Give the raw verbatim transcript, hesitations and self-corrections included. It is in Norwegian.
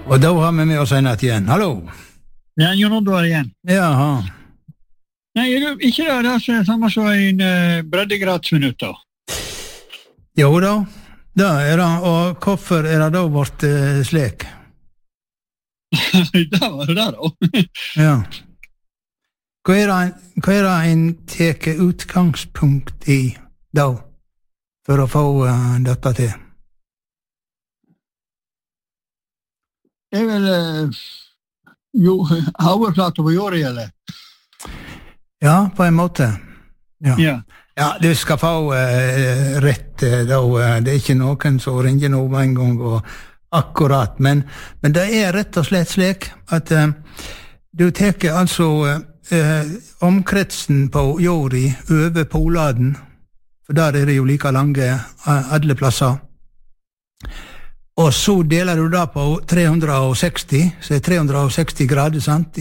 Og da har vi med oss en natt igjen. Hallo! Ja, Jon Oddvar igjen. Jaha. Nei, er det ikke det, det er samme som en uh, breddegradsminutter. Jo da, det er det. Og hvorfor er det da vårt uh, slik? Det var det da. Ja. Hva er det, hva er det en teker utgangspunkt i da, for å få uh, dette til? Det er vel uh, jo, overflate på jordet, eller? Ja, på en måte. Ja, Ja. ja du skal få uh, rett uh, da. Uh, det er ikke noen som ringer noe med en gang og akkurat, men, men det er rett og slett slik at uh, du teker altså uh, omkretsen på jordi over poladen, for der er det jo like lange uh, alle plasser. Og så deler du da på tre hundre og seksti, så er tre hundre og seksti grader, sant?